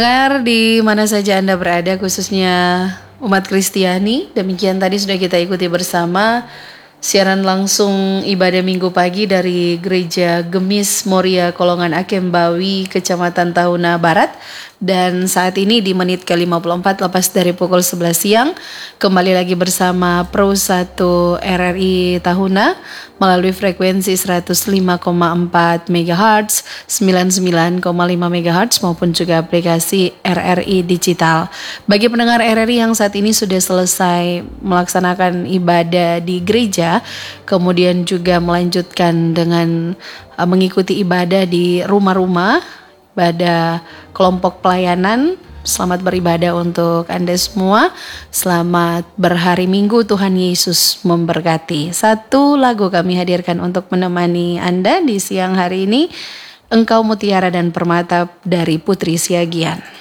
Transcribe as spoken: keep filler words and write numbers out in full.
Dengar di mana saja Anda berada, khususnya umat Kristiani. Demikian tadi sudah kita ikuti bersama siaran langsung ibadah minggu pagi dari Gereja Gemis Moria Kolongan Akembawi, Kecamatan Tahuna Barat. Dan saat ini di menit ke lima puluh empat lepas dari pukul sebelas siang, kembali lagi bersama Pro satu R R I Tahuna melalui frekuensi seratus lima koma empat megahertz, sembilan puluh sembilan koma lima megahertz maupun juga aplikasi R R I Digital. Bagi pendengar R R I yang saat ini sudah selesai melaksanakan ibadah di gereja, kemudian juga melanjutkan dengan uh, mengikuti ibadah di rumah-rumah, pada kelompok pelayanan, selamat beribadah untuk Anda semua. Selamat berhari Minggu, Tuhan Yesus memberkati. Satu lagu kami hadirkan untuk menemani Anda di siang hari ini, Engkau Mutiara dan Permata dari Putri Siagian.